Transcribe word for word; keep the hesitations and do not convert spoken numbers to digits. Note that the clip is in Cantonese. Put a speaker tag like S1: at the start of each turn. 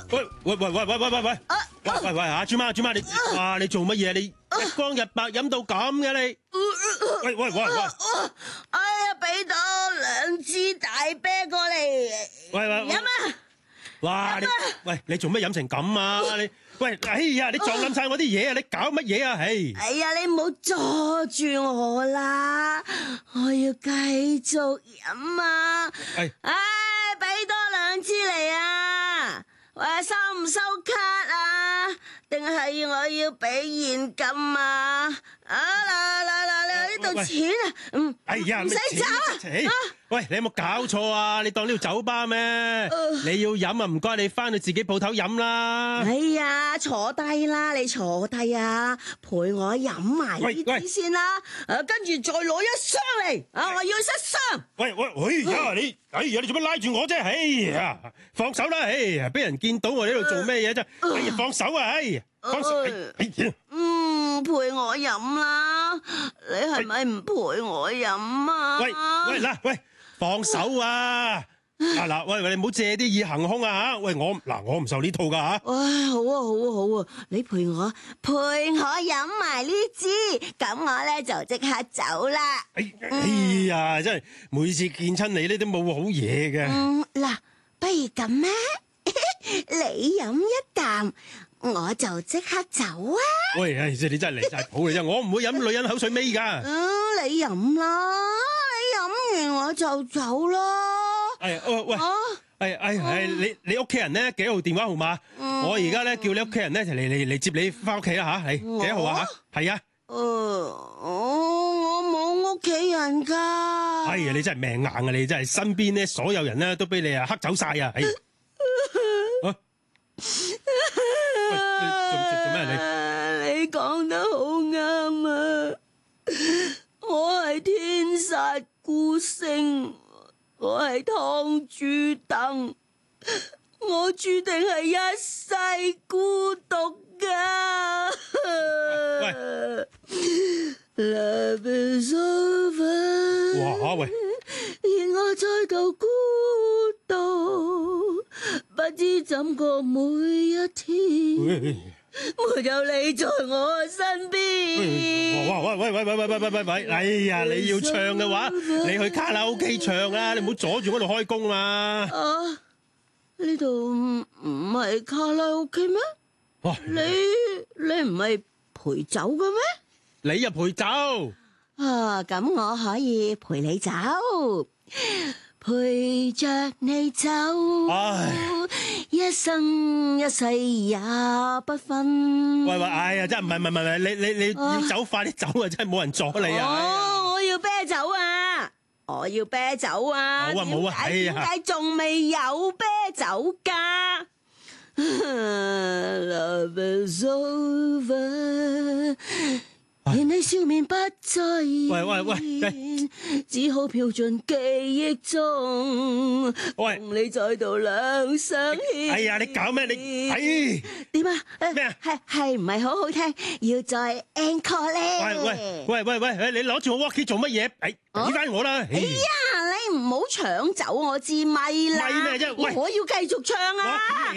S1: 喂喂喂喂喂喂喂喂！喂喂阿豬媽豬媽你哇你做乜嘢？你日光日白飲到咁嘅你？喂喂喂喂！
S2: 哎呀，俾多兩支大啤過嚟。
S1: 喂喂
S2: 飲啊！
S1: 哇你喂你做咩飲成咁啊你？喂哎呀你撞冧晒我啲嘢啊！你搞乜嘢啊？唉！
S2: 哎呀你唔好阻住我啦，我要繼續飲啊！
S1: 係
S2: 唉，俾多兩支嚟啊！喂，收唔收卡啊？定係我要俾現金啊？啊嗱嗱嗱嗱呢度錢啊！嗯，
S1: 哎呀
S2: 唔使找啊！
S1: 喂你有冇搞錯啊？你當呢度酒吧咩？你要飲啊唔該你翻去自己鋪頭飲啦。
S2: 哎呀，坐低啦，你坐低啊，陪我飲埋呢啲先啦。誒，跟住再攞一箱嚟，啊，我要一箱。
S1: 喂喂，哎呀你，哎呀你做乜拉住我啫？哎呀，放手啦！哎呀，俾人見到我喺度做咩嘢啫？哎呀，放手啊！哎，放手！哎呀，
S2: 嗯，陪我飲啦，你係咪唔陪我飲啊？
S1: 喂喂嗱，喂，放手啊！嗱嗱，喂喂，你唔好借啲意行兇啊嚇！喂，我嗱我唔受呢套噶嚇。
S2: 喂，好啊好啊好啊，你陪我陪我飲埋呢支，咁我咧就即刻走啦。
S1: 哎哎呀，真係每次見親你呢都冇好嘢嘅。
S2: 嗯，嗱，不如咁啊，你飲一啖，我就即刻走啊。
S1: 喂，唉，即係你真係離晒譜嘅啫，我唔會飲女人口水尾㗎。
S2: 嗯，你飲啦，你飲完我就走啦。
S1: 係，喂喂，係係係，你你屋企人咧幾號電話號碼？我而家咧叫你屋企人咧嚟嚟嚟接你翻屋企啦吓，係幾號啊吓？係啊。
S2: 誒，我冇屋企人噶。
S1: 哎呀，你真係命硬啊！你真係身邊咧所有人咧都俾你啊黑走晒啊！係。啊？喂，做做做咩你？
S2: 你講得好啱啊！我係天煞孤星。我係湯豬燈，我注定係一世孤獨噶。
S1: 喂
S2: Love is over，
S1: 哇喂！
S2: 而我再度孤獨，不知怎過每一天。沒有你在我身邊。
S1: 哇！喂喂喂喂喂喂喂喂喂！哎呀，你要唱嘅話，你去卡拉 OK 唱啊！你唔好阻住我度開工嘛。
S2: 啊！呢度唔唔係卡拉 OK 咩？
S1: 哇！
S2: 你你唔係陪酒嘅咩？
S1: 你又陪酒
S2: 啊！咁我可以陪你走。陪着你走，一生一世也不分。
S1: 喂喂，哎呀，真係唔係唔係唔係，你你你要走快啲走啊！真係冇人阻你啊！
S2: 哦，我要啤酒啊！我要啤酒啊！
S1: 好啊冇啊，哎呀，
S2: 點解仲未有啤酒㗎？Love is over。而你笑面不再現，
S1: 喂喂喂，
S2: 只好飄進記憶中。
S1: 喂，
S2: 同你再度兩相牽。
S1: 哎呀，你搞咩？你哎
S2: 點啊？
S1: 咩啊？
S2: 係係唔係好好聽？要再 encore 咧？
S1: 喂喂喂喂喂，你攞住我 walkie 做乜嘢？哎，俾翻我啦！
S2: 哎呀，你唔好搶走我支咪啦！
S1: 咪咩啫？喂，
S2: 我要繼續唱啊！